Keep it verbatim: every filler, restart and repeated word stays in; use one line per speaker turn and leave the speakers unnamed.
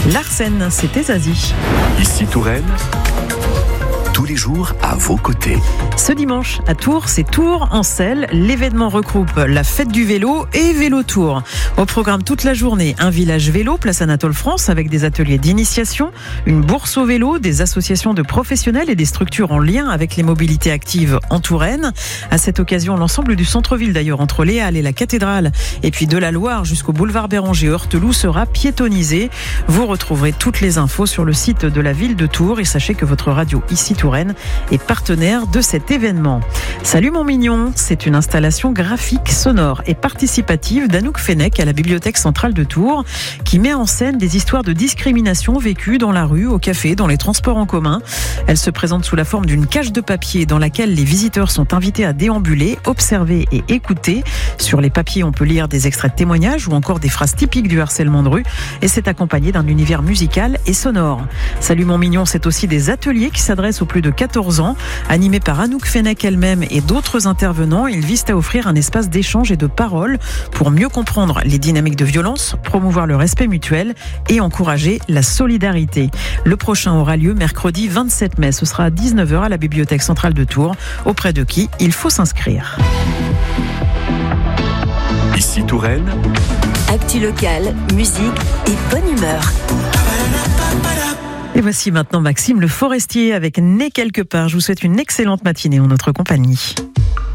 Larsen, c'était Zazie.
Ici Touraine, tous les jours à vos côtés.
Ce dimanche, à Tours, c'est Tours en selle. L'événement regroupe la fête du vélo et Vélo Tours. Au programme toute la journée, un village vélo, place Anatole France, avec des ateliers d'initiation, une bourse au vélo, des associations de professionnels et des structures en lien avec les mobilités actives en Touraine. À cette occasion, l'ensemble du centre-ville d'ailleurs, entre les Halles et la cathédrale, et puis de la Loire jusqu'au boulevard Béranger Heurteloup, sera piétonnisé. Vous retrouverez toutes les infos sur le site de la ville de Tours et sachez que votre radio ici Touraine est partenaire de cet événement. Salut mon mignon, c'est une installation graphique, sonore et participative d'Anouk Fenech à la Bibliothèque centrale de Tours qui met en scène des histoires de discrimination vécues dans la rue, au café, dans les transports en commun. Elle se présente sous la forme d'une cage de papier dans laquelle les visiteurs sont invités à déambuler, observer et écouter. Sur les papiers, on peut lire des extraits de témoignages ou encore des phrases typiques du harcèlement de rue et c'est accompagné d'un univers musical et sonore. Salut mon mignon, c'est aussi des ateliers qui s'adressent aux plus de quatorze ans. Animés par Anouk Fenech elle-même et d'autres intervenants, ils visent à offrir un espace d'échange et de parole pour mieux comprendre les dynamiques de violence, promouvoir le respect mutuel et encourager la solidarité. Le prochain aura lieu mercredi vingt-sept mai. Ce sera à dix-neuf heures à la Bibliothèque centrale de Tours, auprès de qui il faut s'inscrire.
Ici Touraine,
actu locale, musique et bonne humeur.
Et voici maintenant Maxime Le Forestier avec Né quelque part. Je vous souhaite une excellente matinée en notre compagnie.